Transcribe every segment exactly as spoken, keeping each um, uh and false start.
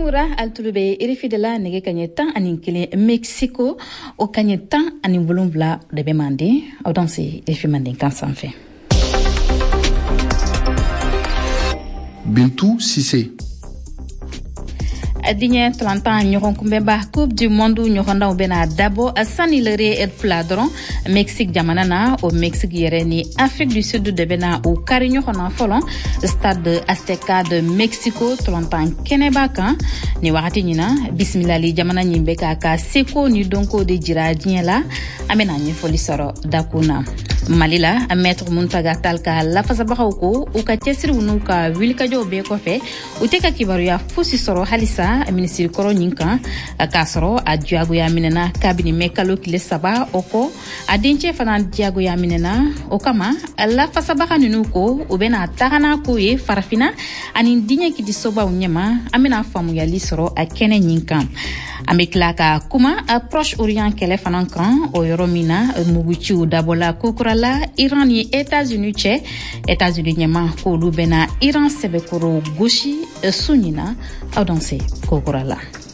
Ora altulube irifidela nege kanyeta aninkele Mexico o kanyeta animbulumvla de bemande au danse irifimande kansanfe. Bintou Cissé. Adinye trente nyoron kumbeba Coupe du Monde nyoronda ubena dabo asani lere et fladron Mexique jamanana au Mexique yereni Afrique du Sud de bena au Carigno hona folon stade Azteca de Mexico trente kenebaka ni wakati nyina bismillah jamana nyimbeka ka seko ni donko de jira diela amena ni folisoro dakuna Malila maître Muntaga Talka la fasabako u ka tesir unuka wilka jobe ko fe uteka kibaru ya fusi soro halisa ministre koro nyinka kasoro adjago ya minena kabini mekalo kile saba oko adinche fanan diago ya minena okama la fasabaka nunuko ubena tagana ko ye farafina ani dinye ki disoba unyema amena famu ya lisoro akene nyinka ameklaka kuma approche orient kele fanan kan o yoromina muguchu dabola kokurala Iran et États-Unis che États-Unis nyama ko lubena Iran sebekoro goshi sunina au danse kokurala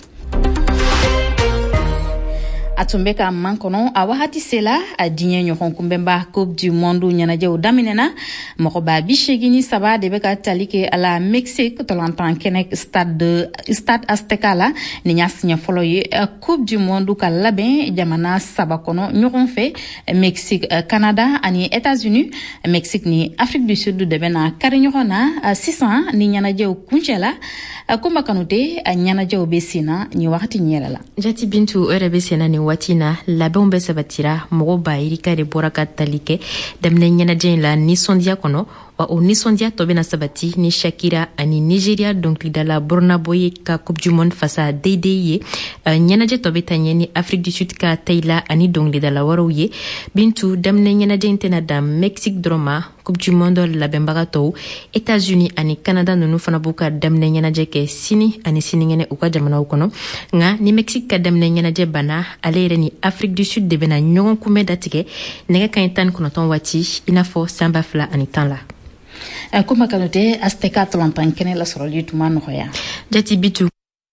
Atumbeka mankono awahati sela adinye nyoron kumbemba Coupe du Monde nyanaje udaminena mokoba bishegini saba debeka talike ala Mexique tolantan kenek stade de stade Azteca la ninyas nya foloye Coupe du Monde ka laben jamana saba kono nyoron fe Mexique Canada ani États-Unis Mexique ni Afrique du Sud de bena karinyorona six cents ni nyanaje kunchela kumba kanute nyanaje obesina ni wakati nyela jati bintu erebesina ni watina labombe sabatira mogoba irika de boraka talike damne nyanaje la ni sondia kono wa onisondia tobena sabati ni Shakira ani Nigeria donc lidala Borna Boye ka Coupe du Monde face à D D I uh, nyanaje tobeta ni Afrique du Sud ka Taila ani donc lidala warouye bintu damne nyanaje intena da Mexique droma Coupe du Monde la bembagato États-Unis ani Canada nunu fana buka damne nyanaje ke sini ani sini ngene uka jamana ukono nga ni Mexique ka damne nyanaje bana alere ni Afrique du Sud de bena nyon kume datike nega kantan kono ton wati inafo samba fla ani tanla Kuma kanote Azteca tolantan kene la soroli tuma noya jati bitu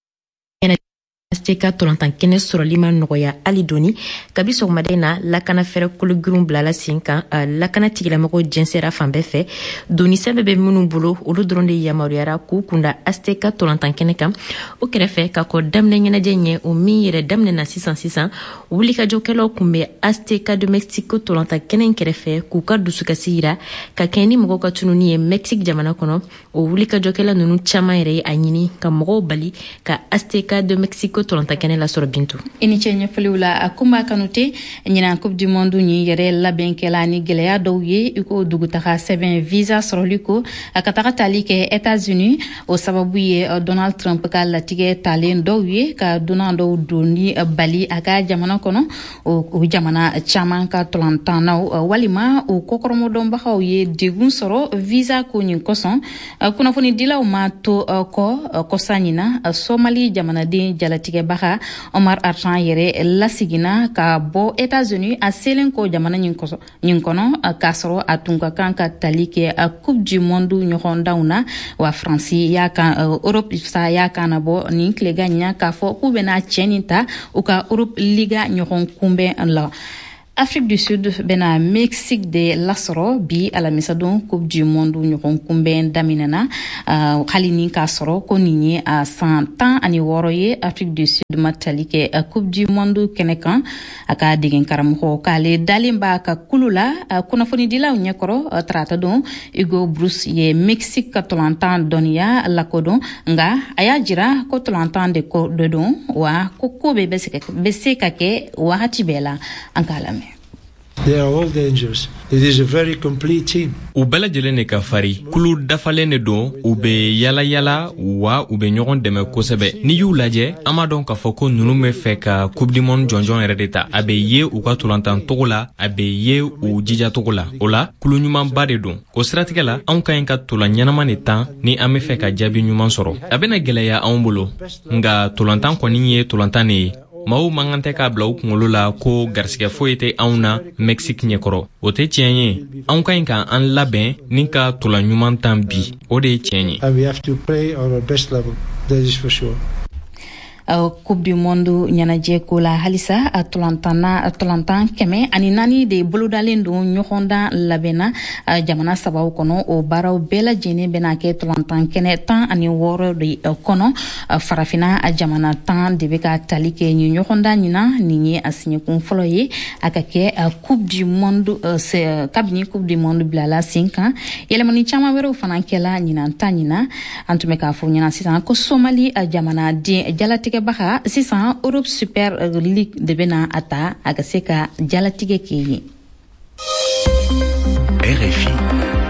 Azteca tolantan kene soroli man noya alidoni kabiso madena lakana fere kulu grum blala sinka lakana tigila mako jensera fambe fe doni sebebe munu bolo olu dronde yamariara ku kunda Azteca tolantan kene kam o kerefe ka ko damne nyana jenye o mi yere damne na six cents six cents wuli ka jokelo kumbe Azteca de Mexico tolantan kene kerefe ku ka dusuka sira ka keni mako ka tununi e Mexique jamana kono o wuli ka jokela nunu chama ere anyini ka mako bali ka Azteca de Mexico tolanta kene la soro bintu ini chenye fliula akuma kanute nyina Coupe du Monde ni yere la benkela ni gelea dowye iko dugutaka seven visa soroliko akataka talike États-Unis o sababu ye Donald Trump ka latige talen dowye ka Donald doni bali aga jamana kono o jamana chaman ka tolanta na walima o kokoromo domba ye digun soro visa ko nyin koson kuna foni dila o mato ko kosanyina Somali jamana de jalati baha Omar Archan yere lasigina ka bo États-Unis a selenko jamana nyinkoso nyinkono kasoro atunga kanka talike a Coupe du Monde nyorondauna wa France ya ka Europe sa ya kana bo ni klega nya ka fo kubena cheninta uka Europe liga nyoron kumbe la Afrique du Sud bena Mexique de lasoro bi ala misadon Coupe du Monde nyokon kumben daminana uh, halini kasoro konini a cent ans ani woroye Afrique du Sud matalike uh, Coupe du Monde kenekan aka digen karam ho kale dalimba ka kulula uh, kuna foni dila unyekoro uh, trata don Hugo Bruce ye Mexique katolantan donia lakodon nga aya jira kotolantan de ko de don wa kokobe beseke beseka ke wakati bela ankalame. They are all dangerous. It is a very complete team. U bɛɛ lajɛlen de ka fari kulu dafalen de don u bɛ yala yala wa u bɛ ɲɔgɔn dɛmɛ kosɛbɛ n'i y'u lajɛ an b'a dɔn k'a fɔ ko ninnu bɛ fɛ ka Coupe du Monde jɔnjɔn yɛrɛ de ta a bɛ ye u ka tolantan togo la a bɛ ye u jija togo la o la kulu ɲumanba de don o siratigɛ la anw ka ɲi ka tolan ɲɛnama de tan ni an bɛ fɛ ka jaabi ɲuman sɔrɔ a bɛna gɛlɛya anw bolo nka tolantan kɔni ye tolantan de ye Maaw mangan tɛ k'a bila u kunkolo la ko garisɛgɛ foyi tɛ anw na Mexique ɲɛkɔrɔ o tɛ tiɲɛ ye anw ka ɲi ka an labɛn ni ka tolan ɲuman tan bi o de ye tiɲɛ ye And we have to play on our best level, that is for sure. Coupe du Monde ɲɛnajɛ ko la halisa tolantana tolantan kɛmɛ ani naani de bolodalen don ɲɔgɔndan labɛnna jamana sabaw kɔnɔ o baaraw bɛɛ lajɛlen bɛna kɛ tolantan kɛnɛ tan ani wɔɔrɔ de kɔnɔ farafina jamana tan de bɛ ka tali kɛ nin ɲɔgɔndan ɲina nin ye a siɲɛkun fɔlɔ ye a ka kɛ Coupe du Monde kabini Coupe du Monde bilala sen kan yɛlɛmani caman wɛrɛw fana kɛla ɲinan ta ɲina an tun bɛ k'a fɔ ɲɛna sisan ko Somali jamana den jalatigɛbaga sisan Europe Super League de bɛna a ta a ka se ka jalatigɛ kɛ yen. R F I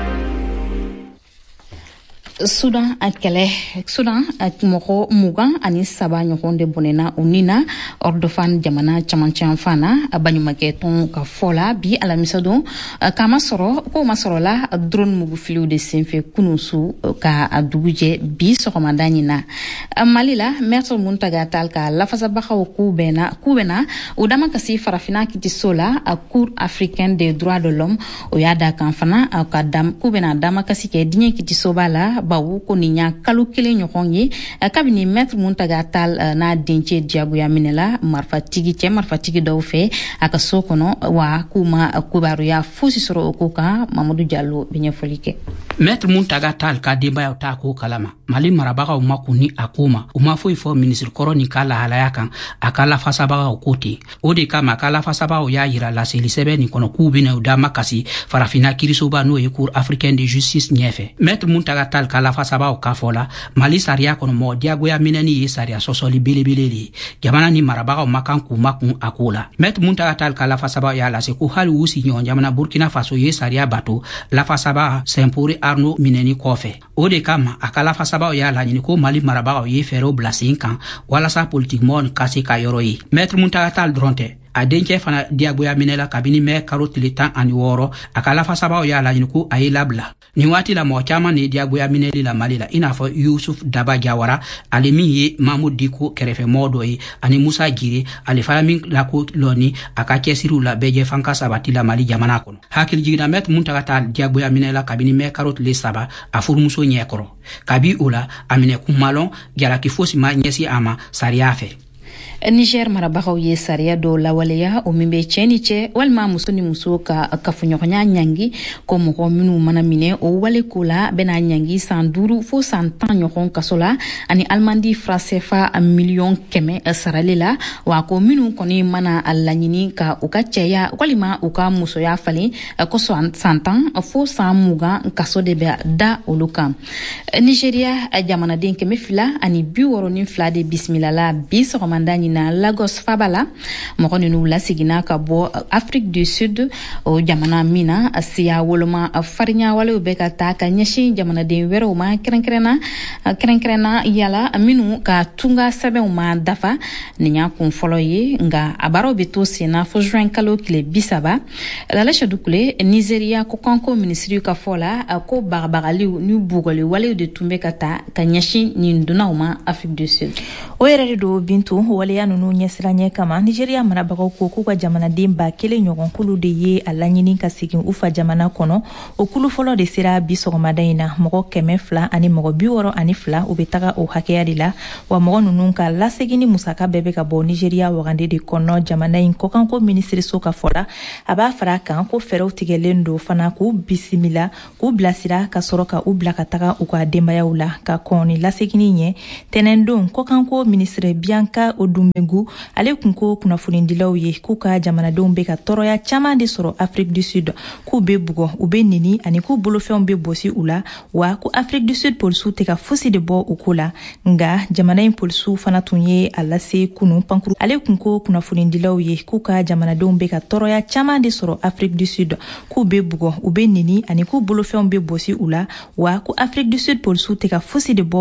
Sudan a kɛlɛ Sudan a mɔgɔ mugan ani saba ɲɔgɔn de bɔnɛna u ni na Ordofan jamana camancɛ fana a baɲumankɛ tɔn ka fɔ la bi alamisa don k'a ma sɔrɔ k'o ma sɔrɔ la drone mugufiliw de senfɛ kunun su ka a dugu jɛ bi sɔgɔmada ɲin na Mali la Maître Muntaga Tall ka lafasabagaw k'u bɛna k'u bɛna u dama kasi farafina kitiso la a Cour africaine des droits de l'homme o y'a da kan fana a ka dam k'u bɛna dama kasi kɛ diɲɛ kitisoba la bawo ko nin y'a kalo kelen ɲɔgɔn ye kabini Maître Muntaga Tall n'a dencɛ diyagoya minɛla marifatigi cɛ marifatigi dɔw fɛ a ka so kɔnɔ wa k'u ma kibaruya fosi sɔrɔ o ko kan Mamadou Diallo bɛ ɲɛfɔli kɛ. Maître Muntaga Tall ka denbayaw t'a ko kalama Mali marabagaw ma kun ni a ko ma u ma foyi fɔ ministre kɔrɔ ni ka lahalaya kan a ka lafasabagaw ko ten o de kama a ka lafasabagaw y'a yira laseli sɛbɛn nin kɔnɔ k'u bɛna u dama kasi farafina kirisoba n'o ye Cour africaine de justice ɲɛfɛ. Maître Muntaga Tall ka lafasabagaw ka fɔ la Mali sariya kɔnɔ mɔgɔ diyagoya minɛni ye sariya sɔsɔli belebele de ye jamana ni marabagaw ma kan k'u ma kun a ko la. Maître Muntaga Tall ka lafasabagaw y'a lase ko hali u sigiɲɔgɔn jamana Burkina Faso ye sariya bato lafasabaga Sempori Arnaud minɛni kɔfɛ o de kama a ka lafasabagaw y'a laɲini ko Mali marabagaw ye fɛɛrɛw bila sen kan walasa politikimɔgɔw ka se ka yɔrɔ ye. Maître Muntaga Tall dɔrɔn tɛ a dencɛ fana diyagoya minɛla kabini mɛ kalo tile tan ani wɔɔrɔ a ka lafasabagaw y'a laɲini ko a ye labila nin waati la mɔgɔ caman de diyagoya minɛli la Mali la i n'a fɔ Yusuf Daba Jawara ale min ye Mamadou Diko kɛrɛfɛmɔgɔ dɔ ye ani Musa Jire ale fana min lako lɔni a ka cɛsiriw la bɛɛ jɛ ka sabati la Mali jamana kɔnɔ. Hakilijiginna Maître Muntaga Tall diyagoya minɛla kabini mɛ kalo tile saba a furumuso ɲɛkɔrɔ kabi o la a minɛ kumalɔn jalaki fosi ma ɲɛsi a ma sariya fɛ. Niger marabagaw ye sariya dɔw lawaleya o min bɛ cɛ ni cɛ walima muso ni muso ka kafoɲɔgɔnya ɲangi ko mɔgɔ minnu mana minɛ o wale ko la bɛna ɲangi san duuru fo san tan ɲɔgɔn kaso la ani alimandi frasefa miliyɔn kɛmɛ sarali la wa ko minnu kɔni mana a laɲini ka u ka cɛya walima u ka musoya falen kosɔn san tan fo san mugan kaso de bɛ da olu kan. Nigeria jamanaden kɛmɛ fila ani bi wɔɔrɔ ni fila de bisimilala bi sɔgɔmada ɲin na Lagos Fabala mɔgɔ ninnu lasigina ka bɔ Afrique du Sud o jamana min na siya woloma farinya walew bɛ ka taa ka ɲɛsin jamanaden wɛrɛw ma kɛrɛnkɛrɛnna kɛrɛnkɛrɛnna yala minnu ka tunga sɛbɛnw ma dafa nin y'a kun fɔlɔ ye nka a baaraw bɛ to senna fo juin kalo tile bi saba Lalasha Dukule Nigeria ko kanko ministri ka fɔ la ko bagabagaliw ni bugɔli walew de tun bɛ ka taa ka ɲɛsin nin dunnaw ma Afrique du Sud. O yɛrɛ de do Bintu waleya nunu ɲɛsiranya kama Nigeria marabagaw ko k'u ka jamanaden ba kelen ɲɔgɔn kulu de ye a laɲini ka segin u fa jamana kɔnɔ o kulu fɔlɔ de sera bi sɔgɔmada in na mɔgɔ kɛmɛ fila ani mɔgɔ bi wɔɔrɔ ani fila u bɛ taga o hakɛya de la wa mɔgɔ nunu ka lasegini musaka bɛɛ bɛ ka bɔ Nigeria wagande de kɔnɔ jamana in kɔkanko minisiriso ka fɔ la a b'a fara kan ko fɛɛrɛw tigɛlen do fana k'u bisimila k'u bilasira ka sɔrɔ ka u bila ka taga u ka denbayaw la ka kɔn ni lasegini ɲɛ tɛnɛndon kɔkanko minisiri Bianca Odumegu ale kun ko kunnafonidilaw ye k'u ka jamanadenw bɛ ka tɔɔrɔya caman de sɔrɔ Afrique du Sud k'u bɛ bugɔ u bɛ nini ani k'u bolofɛnw bɛ bosi u la wa ko Afrique du Sud polisiw tɛ ka fosi de bɔ u ko la nka jamana in polisiw fana tun ye a lase kunun pankuru ale kun ko kunnafonidilaw ye k'u ka jamanadenw bɛ ka tɔɔrɔya caman de sɔrɔ Afrique du Sud k'u bɛ bugɔ u bɛ nini ani k'u bolofɛnw bɛ bosi u la wa ko Afrique du Sud polisiw tɛ ka fosi de bɔ